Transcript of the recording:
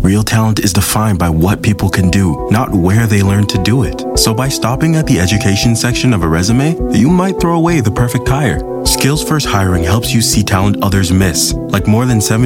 Real talent is defined by what people can do, not where they learn to do it. So by stopping at the education section of a resume, you might throw away the perfect hire. Skills First Hiring helps you see talent others miss, like more than 70